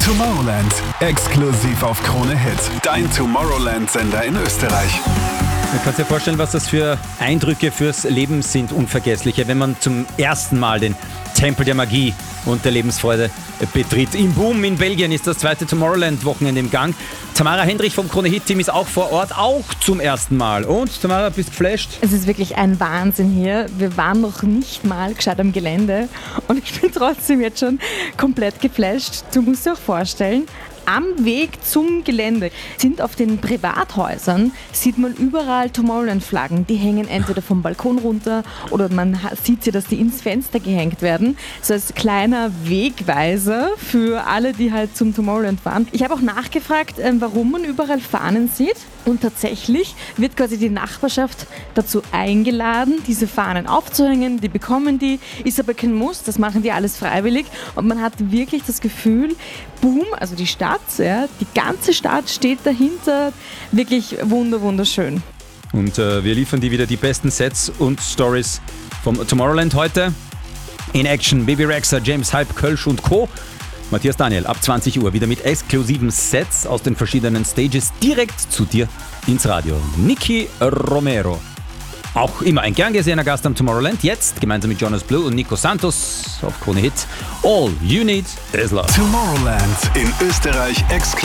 Tomorrowland, exklusiv auf Krone Hit. Dein Tomorrowland-Sender in Österreich. Man kann sich vorstellen, was das für Eindrücke fürs Leben sind, unvergessliche, wenn man zum ersten Mal den Tempel der Magie und der Lebensfreude betritt. Im Boom in Belgien ist das zweite Tomorrowland-Wochenende im Gang. Tamara Hendrich vom Krone-Hit-Team ist auch vor Ort, auch zum ersten Mal. Und Tamara, bist du geflasht? Es ist wirklich ein Wahnsinn hier. Wir waren noch nicht mal gescheit am Gelände und ich bin trotzdem jetzt schon komplett geflasht. Du musst dir auch vorstellen, am Weg zum Gelände sind auf den Privathäusern, sieht man überall Tomorrowland-Flaggen. Die hängen entweder vom Balkon runter oder man sieht sie, dass die ins Fenster gehängt werden. So als kleiner Wegweiser für alle, die halt zum Tomorrowland fahren. Ich habe auch nachgefragt, warum man überall Fahnen sieht. Und tatsächlich wird quasi die Nachbarschaft dazu eingeladen, diese Fahnen aufzuhängen. Die bekommen die, ist aber kein Muss, das machen die alles freiwillig. Und man hat wirklich das Gefühl, boom, also die Stadt, ja, die ganze Stadt steht dahinter. Wirklich wunderschön. Und wir liefern dir wieder die besten Sets und Stories vom Tomorrowland heute. In Action, Baby Rexha, James Hype, Kölsch und Co. Matthias Daniel, ab 20 Uhr wieder mit exklusiven Sets aus den verschiedenen Stages direkt zu dir ins Radio. Nicky Romero, auch immer ein gern gesehener Gast am Tomorrowland, jetzt gemeinsam mit Jonas Blue und Nico Santos auf Krone Hit. All you need is love. Tomorrowland in Österreich exklusiv.